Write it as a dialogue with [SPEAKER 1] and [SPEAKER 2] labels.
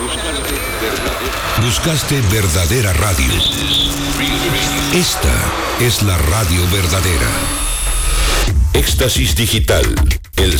[SPEAKER 1] Buscaste verdadera radio. Esta es la radio verdadera. Éxtasis Digital, el